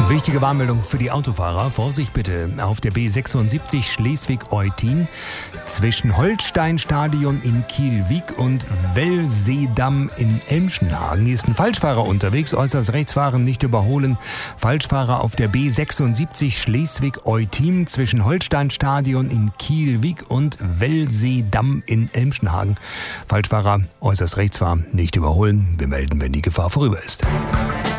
Wichtige Warnmeldung für die Autofahrer. Vorsicht bitte auf der B76 Schleswig-Eutin zwischen Holsteinstadion in Kielwig und Wellseedamm in Elmschenhagen. Hier ist ein Falschfahrer unterwegs, äußerst rechts fahren, nicht überholen. Falschfahrer auf der B76 Schleswig-Eutin zwischen Holsteinstadion in Kielwig und Wellseedamm in Elmschenhagen. Falschfahrer äußerst rechts fahren, nicht überholen. Wir melden, wenn die Gefahr vorüber ist.